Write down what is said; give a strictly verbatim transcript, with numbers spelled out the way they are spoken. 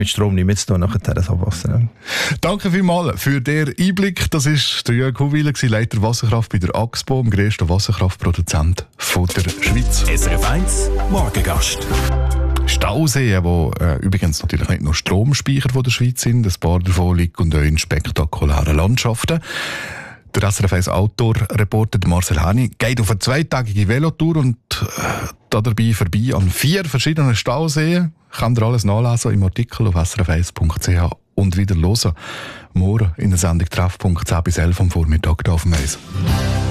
mit Strom nicht mehr zu tun, nachher das Abwasser. Danke vielmals für den Einblick. Das war der Jörg Huwiler, Leiter Wasserkraft bei der AXPO, dem grössten Wasserkraftproduzent von der Schweiz. S R F eins Morgengast. Stauseen, die äh, übrigens natürlich nicht nur Stromspeicher von der Schweiz sind, ein paar davon liegen auch in spektakulären Landschaften. Der S R F eins Outdoor-Reporter Marcel Hani geht auf eine zweitägige Velotour und äh, dabei vorbei an vier verschiedenen Stauseen. Könnt ihr alles nachlesen im Artikel auf s r f eins punkt c h und wieder hören. Morgen in der Sendung Treffpunkt zehn bis elf am Vormittag hier auf dem Eis.